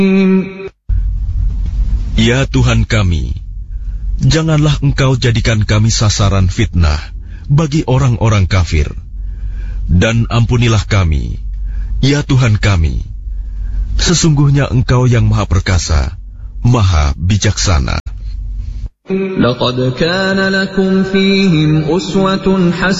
Ya Tuhan kami, janganlah Engkau jadikan kami sasaran fitnah bagi orang-orang kafir. Dan ampunilah kami, ya Tuhan kami. Sesungguhnya Engkau yang Maha Perkasa, Maha Bijaksana. لقد كان لكم فيهم أسوة حسنة